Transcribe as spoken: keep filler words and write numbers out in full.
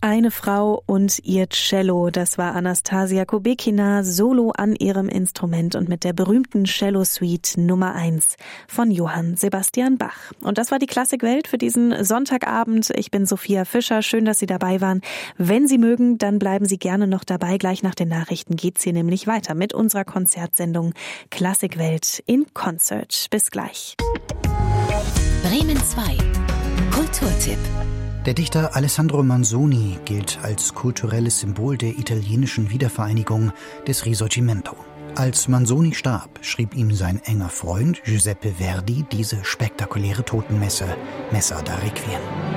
Eine Frau und ihr Cello, das war Anastasia Kubekina solo an ihrem Instrument und mit der berühmten Cello-Suite Nummer eins von Johann Sebastian Bach. Und das war die Klassikwelt für diesen Sonntagabend. Ich bin Sophia Fischer, schön, dass Sie dabei waren. Wenn Sie mögen, dann bleiben Sie gerne noch dabei. Gleich nach den Nachrichten geht's hier nämlich weiter mit unserer Konzertsendung Klassikwelt in Concert. Bis gleich. Bremen zwei. Kulturtipp. Der Dichter Alessandro Manzoni gilt als kulturelles Symbol der italienischen Wiedervereinigung des Risorgimento. Als Manzoni starb, schrieb ihm sein enger Freund Giuseppe Verdi diese spektakuläre Totenmesse, Messa da Requiem.